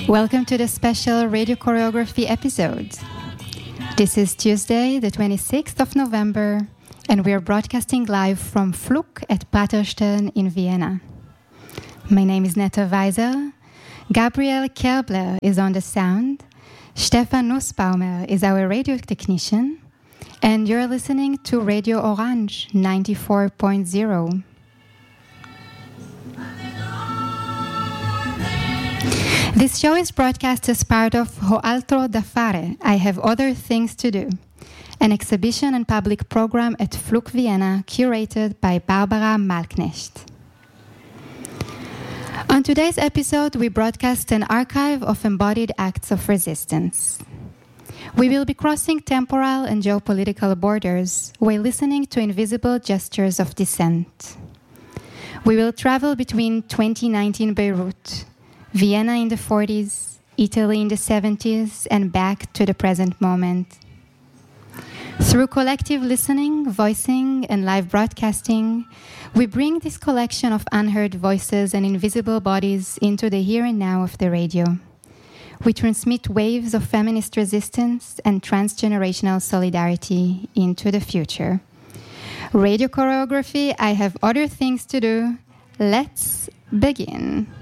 Welcome to the special radio choreography episode. This is Tuesday, the 26th of November, and we are broadcasting live from Fluke at Praterstern in Vienna. My name is Netta Weiser. Gabriel Kerbler is on the sound. Stefan Nussbaumer is our radio technician. And you're listening to Radio Orange 94.0. This show is broadcast as part of Ho Altro da Fare, I Have Other Things to Do, an exhibition and public program at Fluke Vienna curated by Barbara Malknecht. On today's episode, we broadcast an archive of embodied acts of resistance. We will be crossing temporal and geopolitical borders while listening to invisible gestures of dissent. We will travel between 2019 Beirut, Vienna in the 40s, Italy in the 70s, and back to the present moment. Through collective listening, voicing, and live broadcasting, we bring this collection of unheard voices and invisible bodies into the here and now of the radio. We transmit waves of feminist resistance and transgenerational solidarity into the future. Radio choreography, I Have Other Things to Do. Let's begin.